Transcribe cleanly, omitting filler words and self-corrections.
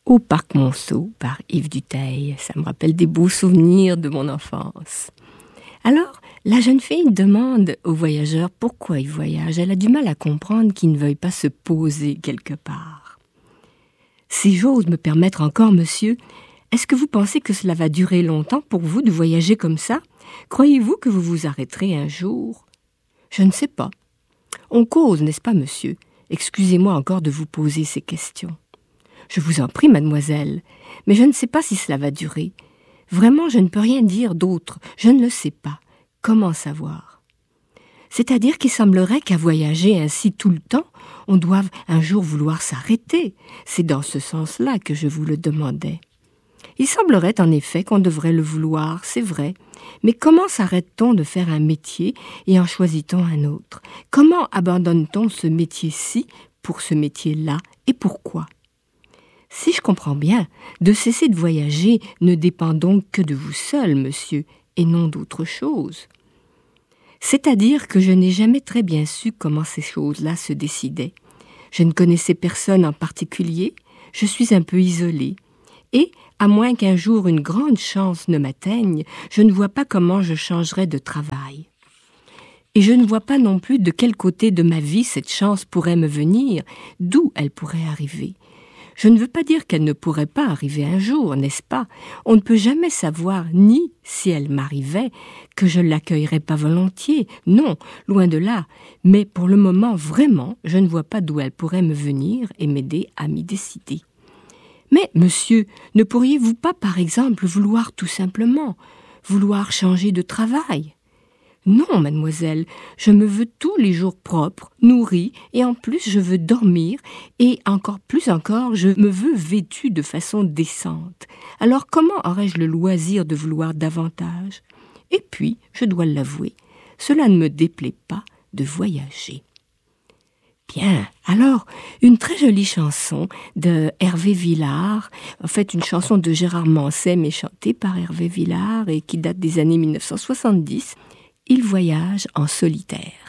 Au parc Monceau par Yves Dutheil. Ça me rappelle des beaux souvenirs de mon enfance. Alors, la jeune fille demande au voyageur pourquoi il voyage. Elle a du mal à comprendre qu'il ne veuille pas se poser quelque part. Si j'ose me permettre encore, monsieur, est-ce que vous pensez que cela va durer longtemps pour vous de voyager comme ça? Croyez-vous que vous vous arrêterez un jour? Je ne sais pas. On cause, n'est-ce pas, monsieur? Excusez-moi encore de vous poser ces questions. Je vous en prie, mademoiselle, mais je ne sais pas si cela va durer. Vraiment, je ne peux rien dire d'autre. Je ne le sais pas. Comment savoir? C'est-à-dire qu'il semblerait qu'à voyager ainsi tout le temps, on doive un jour vouloir s'arrêter. C'est dans ce sens-là que je vous le demandais. Il semblerait en effet qu'on devrait le vouloir, c'est vrai. Mais comment s'arrête-t-on de faire un métier et en choisit-on un autre? Comment abandonne-t-on ce métier-ci pour ce métier-là et pourquoi? Si je comprends bien, de cesser de voyager ne dépend donc que de vous seul, monsieur, et non d'autre chose. C'est-à-dire que je n'ai jamais très bien su comment ces choses-là se décidaient. Je ne connaissais personne en particulier, je suis un peu isolée, et, à moins qu'un jour une grande chance ne m'atteigne, je ne vois pas comment je changerais de travail. Et je ne vois pas non plus de quel côté de ma vie cette chance pourrait me venir, d'où elle pourrait arriver. Je ne veux pas dire qu'elle ne pourrait pas arriver un jour, n'est-ce pas? On ne peut jamais savoir, ni, si elle m'arrivait, que je ne l'accueillerais pas volontiers. Non, loin de là. Mais pour le moment, vraiment, je ne vois pas d'où elle pourrait me venir et m'aider à m'y décider. Mais, monsieur, ne pourriez-vous pas, par exemple, vouloir tout simplement, vouloir changer de travail? Non, mademoiselle, je me veux tous les jours propre, nourrie, et en plus je veux dormir, et encore plus encore, je me veux vêtue de façon décente. Alors comment aurais-je le loisir de vouloir davantage? Et puis, je dois l'avouer, cela ne me déplaît pas de voyager. Bien, alors, une très jolie chanson de Hervé Villard, en fait une chanson de Gérard Manset, mais chantée par Hervé Villard, et qui date des années 1970, Il voyage en solitaire.